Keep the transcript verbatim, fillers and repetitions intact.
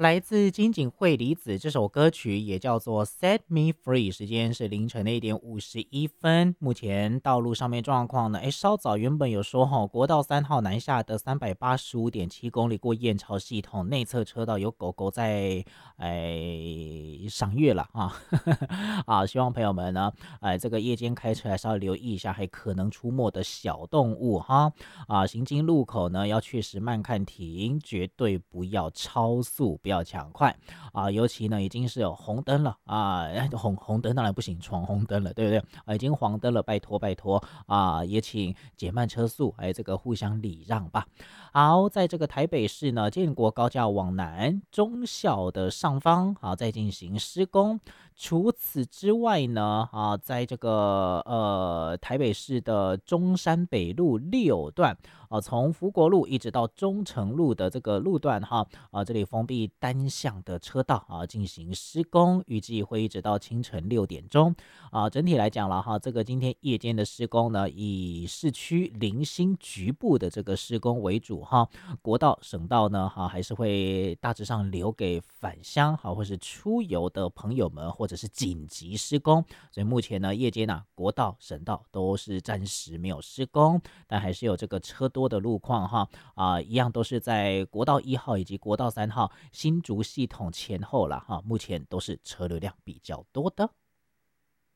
来自金井惠梨子这首歌曲也叫做 Set Me Free， 时间是凌晨的一点五十一分。目前道路上面状况呢，哎，稍早原本有说哈，国道三号南下的三百八十五点七公里过燕巢系统内侧车道有狗狗在哎赏月了啊啊，希望朋友们呢，哎这个夜间开车还是要留意一下，还可能出没的小动物哈啊，行经路口呢要确实慢看停，绝对不要超速。不要抢快啊！尤其呢，已经是有红灯了啊，红红灯当然不行，闯红灯了，对不对？啊，已经黄灯了，拜托拜托啊，也请减慢车速，哎，这个互相礼让吧。好，在这个台北市呢，建国高架往南忠孝的上方啊，在进行施工。除此之外呢，啊，在这个呃台北市的中山北路六段。啊，从福国路一直到中城路的这个路段哈，啊，这里封闭单向的车道啊，进行施工，预计会一直到清晨六点钟啊。整体来讲了哈，这个今天夜间的施工呢，以市区零星局部的这个施工为主哈，国道、省道呢哈，还是会大致上留给返乡哈或是出游的朋友们，或者是紧急施工。所以目前呢，夜间呢，国道、省道都是暂时没有施工，但还是有这个车多的路况哈啊、呃，一样都是在国道一号以及国道三号新竹系统前后啦哈，目前都是车流量比较多的。